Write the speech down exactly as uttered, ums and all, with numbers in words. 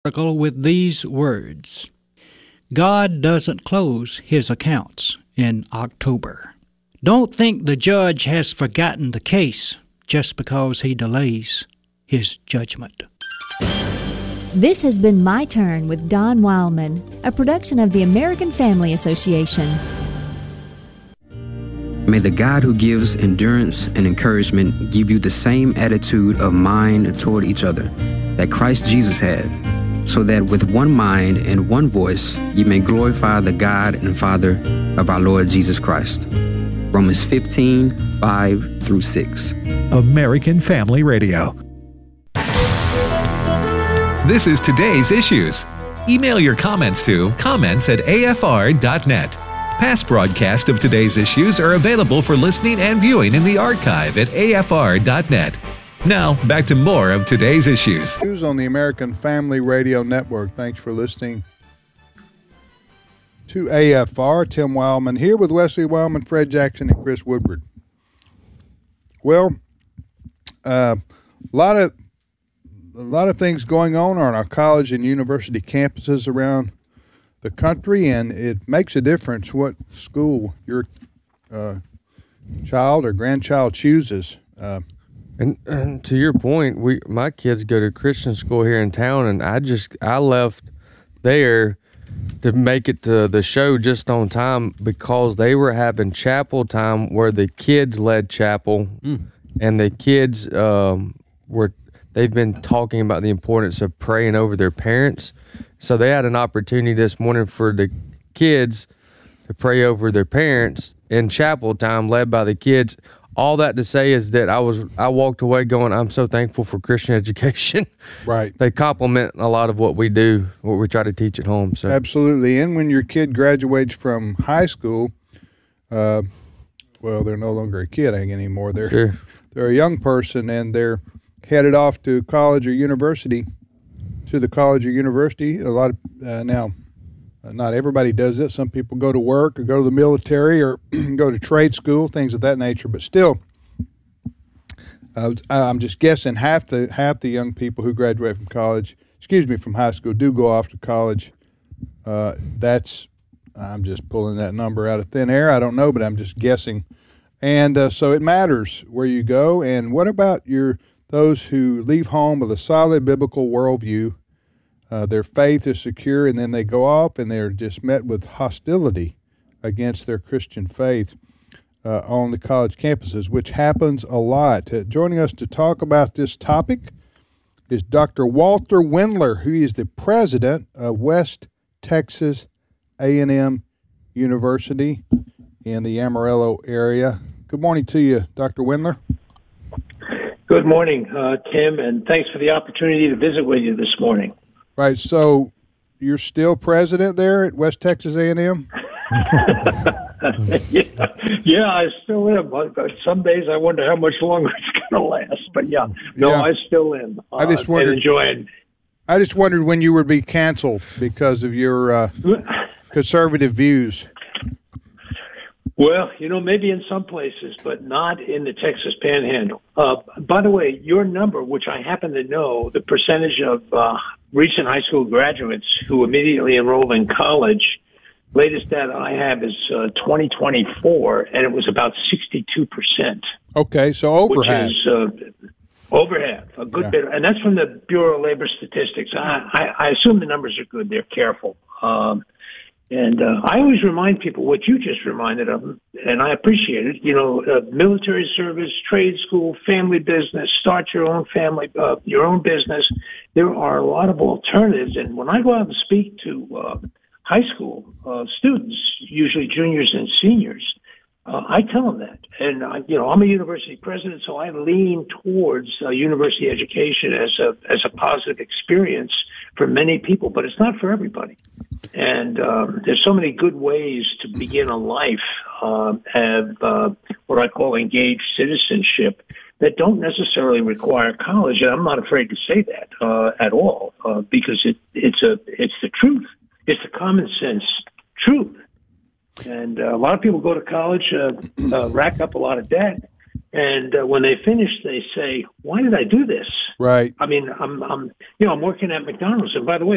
article with these words: God doesn't close his accounts in October. Don't think the judge has forgotten the case just because he delays his judgment. This has been My Turn with Don Wildman, a production of the American Family Association. May the God who gives endurance and encouragement give you the same attitude of mind toward each other that Christ Jesus had, so that with one mind and one voice you may glorify the God and Father of our Lord Jesus Christ. Romans fifteen, five through six. American Family Radio. This is Today's Issues. Email your comments to comments at a f r dot net. Past broadcasts of Today's Issues are available for listening and viewing in the archive at a f r dot net. Now, back to more of Today's Issues. News on the American Family Radio Network. Thanks for listening to A F R. Tim Wildman here with Wesley Wildman, Fred Jackson, and Chris Woodward. Well, uh, a lot of a lot of things going on on our college and university campuses around the country, and it makes a difference what school your uh, child or grandchild chooses. Uh, And, and to your point, we my kids go to Christian school here in town, and I just I left there to make it to the show just on time because they were having chapel time where the kids led chapel, mm. and the kids um, were they've been talking about the importance of praying over their parents. So they had an opportunity this morning for the kids to pray over their parents in chapel time, led by the kids. All that to say is that I was I walked away going, I'm so thankful for Christian education. Right. They complement a lot of what we do, what we try to teach at home. So absolutely. And when your kid graduates from high school, uh, well, they're no longer a kid anymore. They're sure. they're a young person, and they're headed off to college or university, to the college or university. A lot of uh, now. Uh, not everybody does it. Some people go to work or go to the military or go to trade school, things of that nature. But still, uh, I'm just guessing half the half the young people who graduate from college, excuse me, from high school, do go off to college. Uh, that's I'm just pulling that number out of thin air. I don't know, but I'm just guessing. And uh, so it matters where you go. And what about your those who leave home with a solid biblical worldview? Uh, their faith is secure, and then they go off and they're just met with hostility against their Christian faith uh, on the college campuses, which happens a lot. Uh, joining us to talk about this topic is Doctor Walter Wendler, who is the president of West Texas A and M University in the Amarillo area. Good morning to you, Doctor Wendler. Good morning, uh, Tim, and thanks for the opportunity to visit with you this morning. Right, so you're still president there at West Texas A and M? yeah, yeah, I still am. Some days I wonder how much longer it's going to last. But yeah, no, yeah. I still am. Uh, I just wondered, and enjoying. I just wondered when you would be canceled because of your uh, conservative views. Well, you know, maybe in some places, but not in the Texas Panhandle. Uh, by the way, your number, which I happen to know, the percentage of uh, recent high school graduates who immediately enrolled in college, latest data I have is uh, twenty twenty-four, and it was about sixty-two percent. Okay, so over half. Which is uh, over half, a good yeah. bit. And that's from the Bureau of Labor Statistics. I, I, I assume the numbers are good. They're careful. Um, And uh, I always remind people what you just reminded of them, and I appreciate it. You know, uh, military service, trade school, family business, start your own family, uh, your own business. There are a lot of alternatives. And when I go out and speak to uh, high school uh, students, usually juniors and seniors, uh, I tell them that. And, uh, you know, I'm a university president, so I lean towards uh, university education as a as a positive experience for many people, but it's not for everybody. And um, there's so many good ways to begin a life, uh, have uh, what I call engaged citizenship, that don't necessarily require college. And I'm not afraid to say that uh, at all, uh, because it, it's a it's the truth. It's the common sense truth. And uh, a lot of people go to college, uh, uh, rack up a lot of debt, and uh, when they finish, they say, "Why did I do this?" Right. I mean, I'm, I'm, you know, I'm working at McDonald's, and by the way,